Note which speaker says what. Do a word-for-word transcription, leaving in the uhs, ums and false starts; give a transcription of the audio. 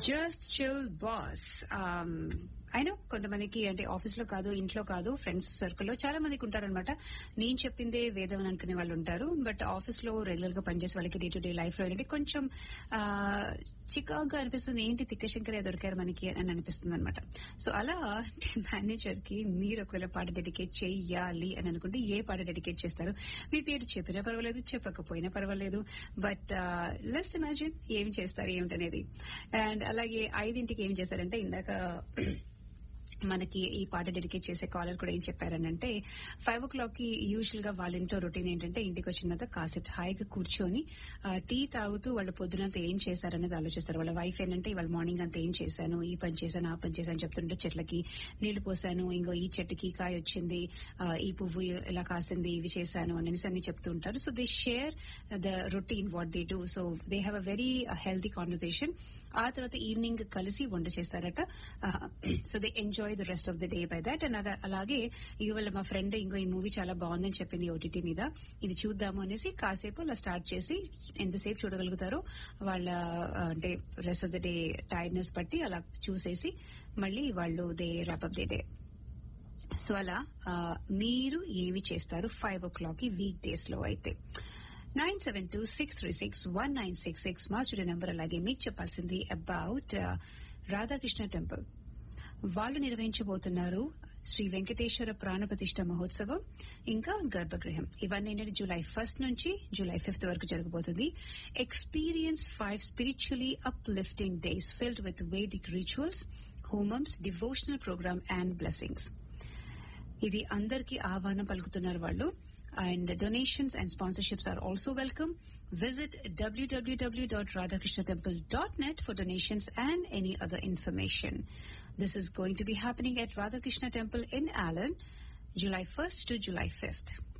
Speaker 1: Just chill boss. అయినా కొంతమందికి అంటే ఆఫీస్ లో కాదు, ఇంట్లో కాదు, ఫ్రెండ్స్ సర్కిల్లో చాలా మందికి ఉంటారనమాట. నేను చెప్పిందే వేదం అని అనుకునే వాళ్ళు ఉంటారు. బట్ ఆఫీస్ లో రెగ్యులర్ గా పనిచేసే వాళ్ళకి డే టు డే లైఫ్ లో ఏంటంటే కొంచెం చికాగా అనిపిస్తుంది, ఏంటి తిక్కశంకరే దొరికారు మనకి అని అనిపిస్తుంది అనమాట. సో అలా మేనేజర్ కి మీరు ఒకవేళ పాట డెడికేట్ చెయ్యాలి అని అనుకుంటే ఏ పాట డెడికేట్ చేస్తారు? మీ పేరు చెప్పినా పర్వాలేదు, చెప్పకపోయినా పర్వాలేదు, బట్ లెట్స్ ఇమాజిన్ ఏం చేస్తారు ఏమిటనేది. అండ్ అలాగే ఐదింటికి ఏం చేశారంటే ఇందాక మనకి ఈ పాట డెడికేట్ చేసే కాలర్ కూడా ఏం చెప్పారనంటే ఫైవ్ ఓ క్లాక్ కి యూజువల్ గా వాళ్ళ ఇంట్లో రొటీన్ ఏంటంటే ఇంటికి వచ్చిన తర్వాత కాసేపు హాయిగా కూర్చొని టీ తాగుతూ వాళ్ళు పొద్దునంతా ఏం చేశారనేది ఆలోచిస్తారు. వాళ్ళ వైఫ్ ఏంటంటే ఇవాళ మార్నింగ్ అంతా ఏం చేశాను, ఈ పని చేశాను, ఆ పని చేశాను చెప్తుంటే చెట్లకి నీళ్లు పోసాను, ఇంకో ఈ చెట్టుకి కాయ వచ్చింది, ఈ పువ్వు ఇలా కాసింది, ఇవి చేశాను అనేసి అన్ని చెప్తూ ఉంటారు. So they share the routine what they do. So they have a very healthy conversation. ఆ తర్వాత ఈవినింగ్ కలిసి వంట చేస్తారట. So they enjoy the rest of the day by that. And అలాగే ఇవాళ మా ఫ్రెండ్ ఇంకో ఈ మూవీ చాలా బాగుందని చెప్పింది ఓటీటీ మీద, ఇది చూద్దాము అనేసి కాసేపు అలా స్టార్ట్ చేసి ఎంతసేపు చూడగలుగుతారో వాళ్ళ అంటే rest of the day tiredness బట్టి అలా చూసేసి మళ్ళీ వాళ్ళు they wrap up they day. So అలా మీరు ఏమి చేస్తారు ఫైవ్ ఓ క్లాక్ కి వీక్ డేస్ లో అయితే? Nine seven two six three six one nine six six మా స్టూడియో నెంబర్. అలాగే మీకు చెప్పాల్సింది అబౌట్ రాధాకృష్ణ టెంపుల్. వాళ్ళు నిర్వహించబోతున్నారు శ్రీ వెంకటేశ్వర ప్రాణప్రతిష్ఠ మహోత్సవం, ఇంకా గర్భగృహం. ఇవన్నీ ఏంటంటే జూలై ఫస్ట్ నుంచి జూలై ఫిఫ్త్ వరకు జరగబోతుంది. Experience five spiritually uplifting days filled with Vedic rituals, హోమమ్స్, devotional programme and blessings. ఇది అందరికీ ఆహ్వానం పలుకుతున్నారు వాళ్ళు. And donations and sponsorships are also welcome. Visit w w w dot radhakrishna temple dot net for donations and any other information. This is going to be happening at Radhakrishna Temple in Allen, July first to July fifth.